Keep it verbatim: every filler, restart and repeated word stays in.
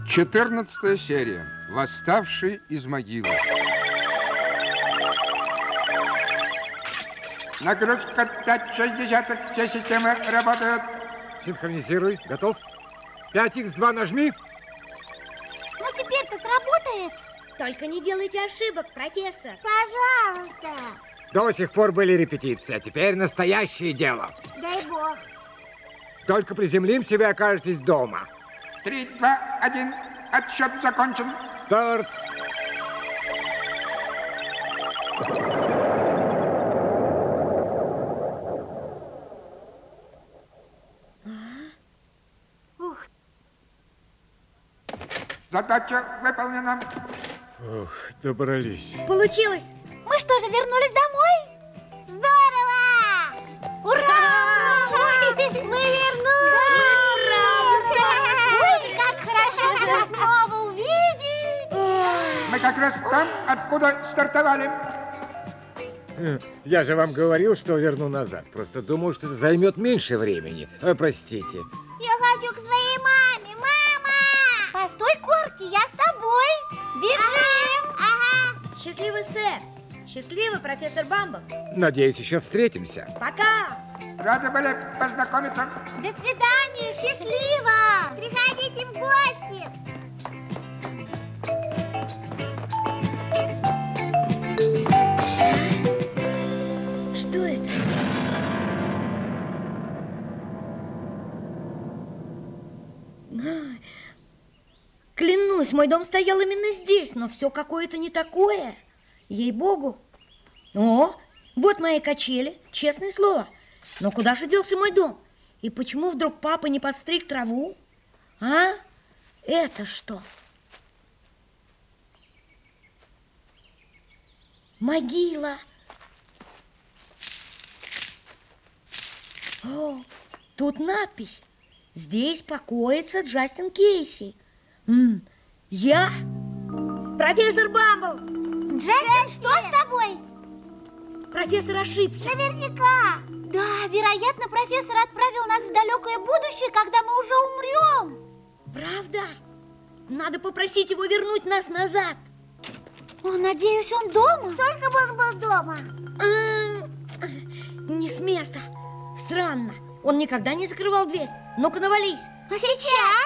Четырнадцатая серия. Восставший из могилы. Нагрузка пять шестьдесят. Все системы работают. Синхронизируй. Готов? пять икс два нажми. Ну, теперь-то сработает. Только не делайте ошибок, профессор. Пожалуйста. До сих пор были репетиции, а теперь настоящее дело. Дай бог. Только приземлимся, вы окажетесь дома. Три, два, один. Отсчет закончен. Старт. Ух. Задача выполнена. Ух, добрались. Получилось. Мы что же, вернулись домой? Здорово! Ура! Мы вернулись! Ой, как хорошо вас снова увидеть! Мы как раз там, откуда стартовали. Я же вам говорил, что верну назад. Просто думал, что это займет меньше времени. Ой, простите. Я хочу к своей маме! Мама! Постой, Корки, я с тобой! Бежим! Ага! Счастливый, сэр. Счастливый, профессор Бамбл. Надеюсь, еще встретимся. Пока. Рады были познакомиться. До свидания! Счастливо! Приходите в гости! Что это? Ай, клянусь, мой дом стоял именно здесь, но все какое-то не такое. Ей-богу. О, вот мои качели, честное слово. Но куда же делся мой дом? И почему вдруг папа не подстриг траву? А? Это что? Могила. О, тут надпись. Здесь покоится Джастин Кейси. М, я? Профессор Бамбл! Джастин, что с тобой? Профессор ошибся. Наверняка. Да, вероятно, профессор отправил нас в далекое будущее, когда мы уже умрем. Правда? Надо попросить его вернуть нас назад. О, надеюсь, он дома? Только бы он был дома. А, не с места. Странно. Он никогда не закрывал дверь. Ну-ка, навались. А сейчас?